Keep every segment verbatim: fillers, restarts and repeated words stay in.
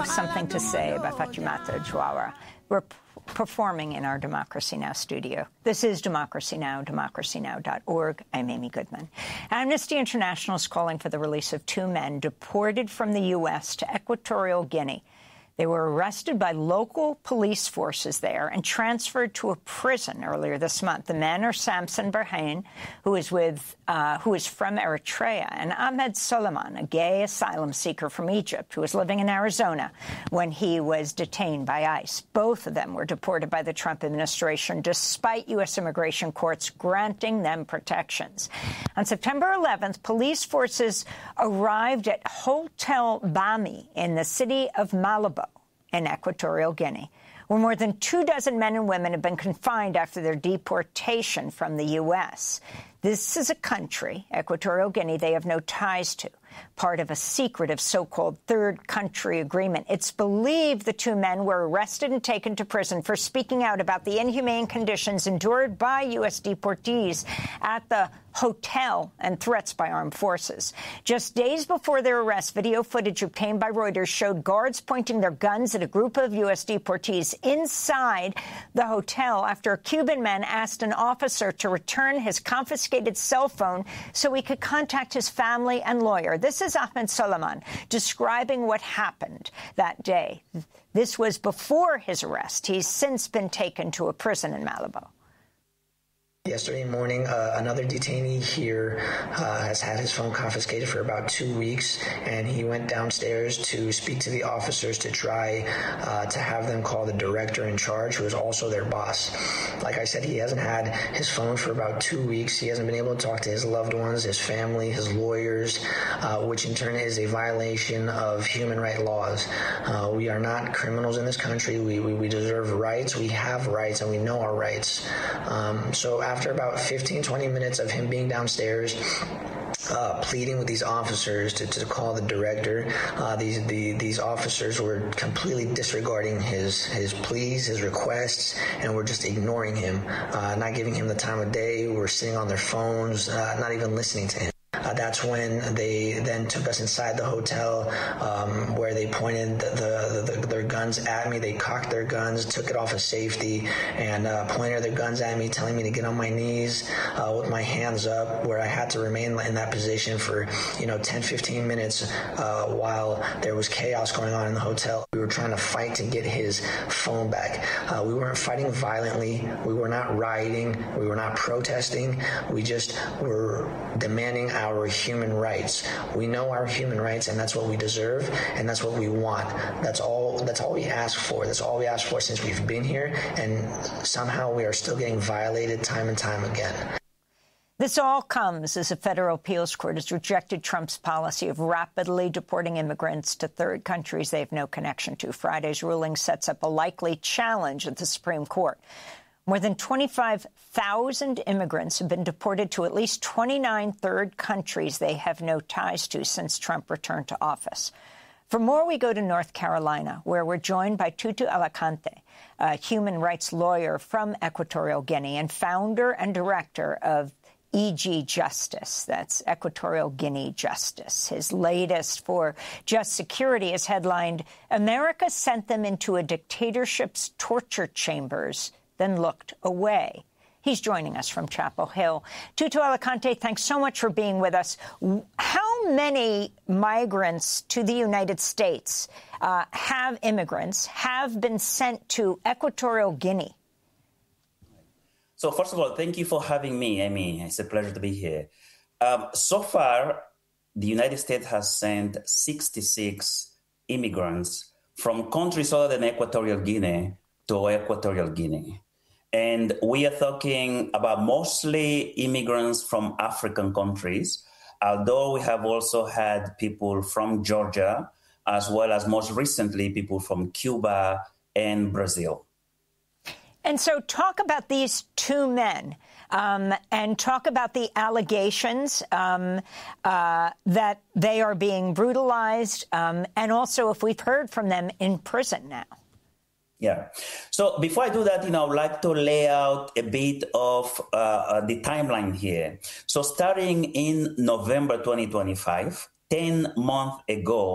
have something to say about Fatoumata Diawara. We're performing in our Democracy Now! Studio. This is Democracy Now!, democracy now dot org. I'm Amy Goodman. Amnesty International is calling for the release of two men deported from the U S to Equatorial Guinea. They were arrested by local police forces there and transferred to a prison earlier this month. The men are Samson Berhane, who is with, uh, who is from Eritrea, and Ahmed Soleiman, a gay asylum seeker from Egypt, who was living in Arizona when he was detained by ICE. Both of them were deported by the Trump administration, despite U S immigration courts granting them protections. On September eleventh, police forces arrived at Hotel Bami in the city of Malabo in Equatorial Guinea, where more than two dozen men and women have been confined after their deportation from the U S. This is a country, Equatorial Guinea, they have no ties to, part of a secretive so-called third country agreement. It's believed the two men were arrested and taken to prison for speaking out about the inhumane conditions endured by U S deportees at the hotel and threats by armed forces. Just days before their arrest, video footage obtained by Reuters showed guards pointing their guns at a group of U S deportees inside the hotel after a Cuban man asked an officer to return his confiscated cell phone so he could contact his family and lawyer. This is Ahmed Soleiman describing what happened that day. This was before his arrest. He's since been taken to a prison in Malabo. Yesterday morning, uh, another detainee here uh, has had his phone confiscated for about two weeks, and he went downstairs to speak to the officers to try uh, to have them call the director in charge, who is also their boss. Like I said, he hasn't had his phone for about two weeks. He hasn't been able to talk to his loved ones, his family, his lawyers, uh, which in turn is a violation of human rights laws. Uh, we are not criminals in this country. We, we, we deserve rights. We have rights, and we know our rights. Um, so After about fifteen, twenty minutes of him being downstairs, uh, pleading with these officers to, to call the director, uh, these the, these officers were completely disregarding his, his pleas, his requests, and were just ignoring him, uh, not giving him the time of day, were sitting on their phones, uh, not even listening to him. Uh, that's when they then took us inside the hotel, um, where they pointed the, the, the, their guns at me. They cocked their guns, took it off of safety, and uh, pointed their guns at me, telling me to get on my knees uh, with my hands up, where I had to remain in that position for, you know, ten, fifteen minutes uh, while there was chaos going on in the hotel. We were trying to fight to get his phone back. Uh, we weren't fighting violently. We were not rioting. We were not protesting. We just were demanding our our human rights. We know our human rights, and that's what we deserve, and that's what we want. That's all that's all we ask for. That's all we ask for since we've been here, and somehow we are still getting violated time and time again. This all comes as a federal appeals court has rejected Trump's policy of rapidly deporting immigrants to third countries they have no connection to. Friday's ruling sets up a likely challenge at the Supreme Court. More than twenty-five thousand immigrants have been deported to at least twenty-nine third countries they have no ties to since Trump returned to office. For more, we go to North Carolina, where we're joined by Tutu Alicante, a human rights lawyer from Equatorial Guinea and founder and director of E G Justice. That's Equatorial Guinea Justice. His latest for Just Security is headlined, "America Sent Them into a Dictatorship's Torture Chambers, then Looked Away." He's joining us from Chapel Hill. Tutu Alicante, thanks so much for being with us. How many migrants to the United States uh, have immigrants have been sent to Equatorial Guinea? So first of all, thank you for having me, Amy. It's a pleasure to be here. Um, so far, the United States has sent sixty-six immigrants from countries other than Equatorial Guinea to Equatorial Guinea. And we are talking about mostly immigrants from African countries, although we have also had people from Georgia, as well as most recently people from Cuba and Brazil. And so talk about these two men um, and talk about the allegations um, uh, that they are being brutalized, um, and also if we've heard from them in prison now. Yeah. So before I do that, you know, I'd like to lay out a bit of uh, the timeline here. So starting in November twenty twenty-five, ten months ago,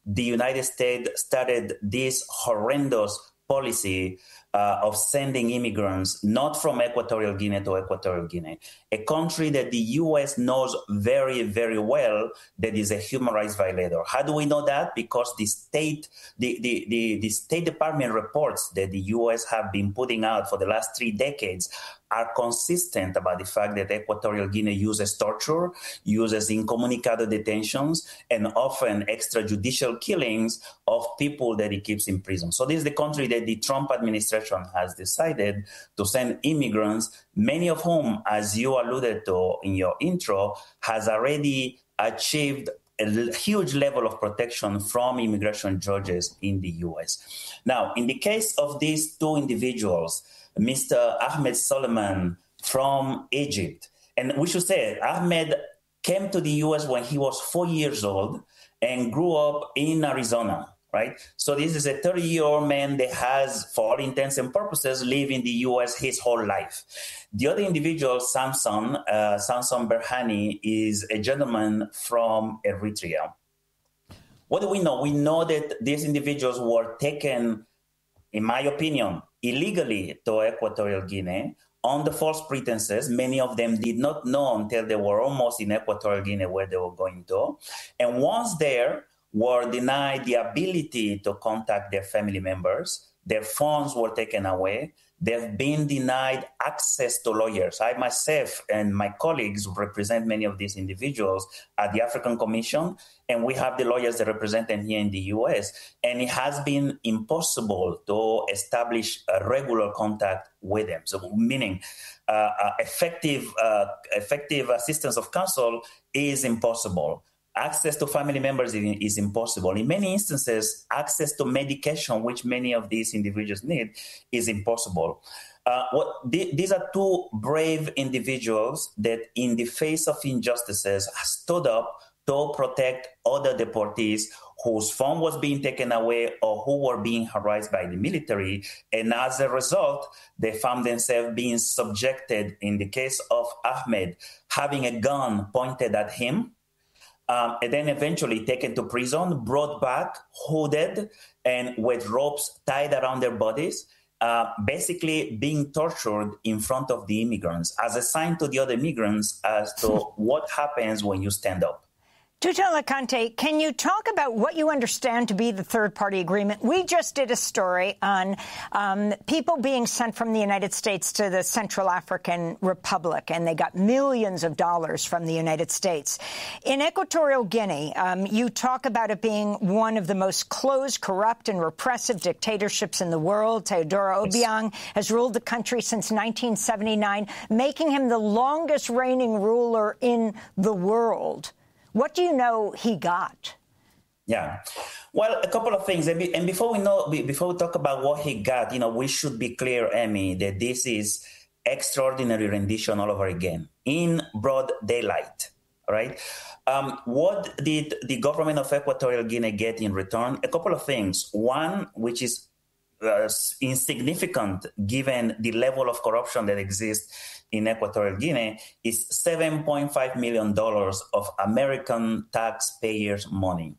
the United States started this horrendous policy uh, of sending immigrants not from Equatorial Guinea to Equatorial Guinea, a country that the U S knows very, very well that is a human rights violator. How do we know that? Because the state, the, the, the, the State Department reports that the U S have been putting out for the last three decades are consistent about the fact that Equatorial Guinea uses torture, uses incommunicado detentions, and often extrajudicial killings of people that it keeps in prison. So this is the country that the Trump administration has decided to send immigrants, many of whom, as you alluded to in your intro, has already achieved a huge level of protection from immigration judges in the U S. Now, in the case of these two individuals, Mister Ahmed Suleiman from Egypt, and we should say Ahmed came to the U S when he was four years old and grew up in Arizona, right? So this is a thirty-year-old man that has, for all intents and purposes, lived in the U S his whole life. The other individual, Samson, uh, Samson Berhani, is a gentleman from Eritrea. What do we know? We know that these individuals were taken, in my opinion, illegally to Equatorial Guinea on the false pretenses. Many of them did not know until they were almost in Equatorial Guinea where they were going to. And once there, were denied the ability to contact their family members. Their phones were taken away. They've been denied access to lawyers. I myself and my colleagues represent many of these individuals at the African Commission, and we have the lawyers that represent them here in the U S. And it has been impossible to establish a regular contact with them. So meaning uh, uh, effective, uh, effective assistance of counsel is impossible. Access to family members is impossible. In many instances, access to medication, which many of these individuals need, is impossible. Uh, what, th- these are two brave individuals that, in the face of injustices, stood up to protect other deportees whose phone was being taken away or who were being harassed by the military. And as a result, they found themselves being subjected, in the case of Ahmed, having a gun pointed at him, Um, and then eventually taken to prison, brought back, hooded, and with ropes tied around their bodies, uh, basically being tortured in front of the immigrants as a sign to the other immigrants as to what happens when you stand up. Tuta Alicante, can you talk about what you understand to be the third-party agreement? We just did a story on um, people being sent from the United States to the Central African Republic, and they got millions of dollars from the United States. In Equatorial Guinea, um, you talk about it being one of the most closed, corrupt, and repressive dictatorships in the world. Teodoro Obiang has ruled the country since nineteen seventy-nine, making him the longest reigning ruler in the world. What do you know he got? Yeah, well, a couple of things. And, be, and before we know, before we talk about what he got, you know, we should be clear, Amy, that this is extraordinary rendition all over again in broad daylight. Right? Um, what did the government of Equatorial Guinea get in return? A couple of things. One, which is uh, insignificant given the level of corruption that exists in Equatorial Guinea, is seven point five million dollars of American taxpayers' money.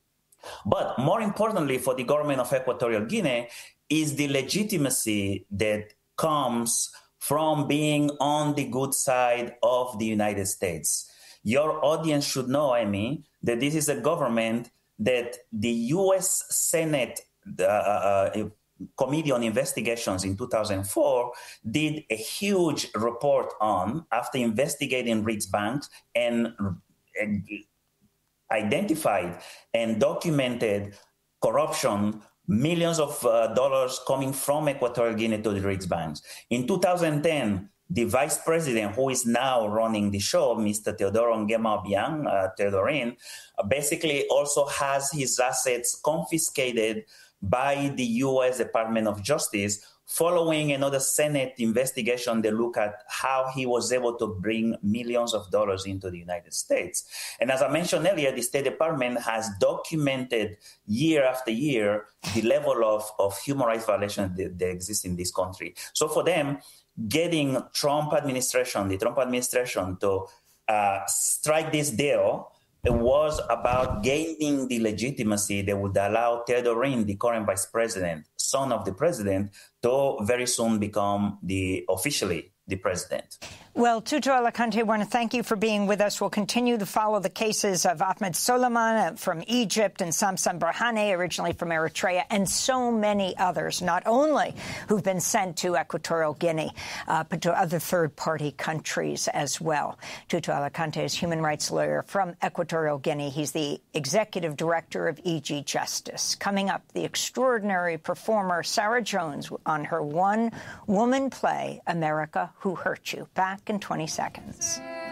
But more importantly for the government of Equatorial Guinea is the legitimacy that comes from being on the good side of the United States. Your audience should know, Amy, that this is a government that the U S Senate uh, uh, Committee on Investigations in two thousand four did a huge report on after investigating Riksbank and uh, identified and documented corruption, millions of uh, dollars coming from Equatorial Guinea to the Riksbank. In two thousand ten, the vice president, who is now running the show, Mister Teodoro Nguema Obiang, uh, Teodorin, uh, basically also has his assets confiscated by the U S Department of Justice following another Senate investigation that looked at how he was able to bring millions of dollars into the United States. And as I mentioned earlier, the State Department has documented year after year the level of, of human rights violations that, that exist in this country. So for them, getting Trump administration, the Trump administration to uh, strike this deal it was about gaining the legitimacy that would allow Theodorin, the current vice president, son of the president, to very soon become the officially the president. Well, Tutu Alicante, I want to thank you for being with us. We'll continue to follow the cases of Ahmed Soliman from Egypt and Samson Brahane, originally from Eritrea, and so many others, not only who've been sent to Equatorial Guinea, uh, but to other third-party countries as well. Tutu Alicante is a human rights lawyer from Equatorial Guinea. He's the executive director of E G Justice. Coming up, the extraordinary performer Sarah Jones on her one-woman play, America Who Hurt You. Back in twenty seconds.